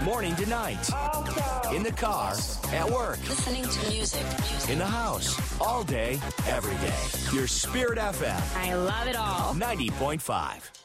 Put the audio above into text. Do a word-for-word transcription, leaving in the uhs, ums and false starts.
Morning to night. In the car, at work, Listening to music. in the house, all day, every day. Your Spirit F M I love it all. ninety point five.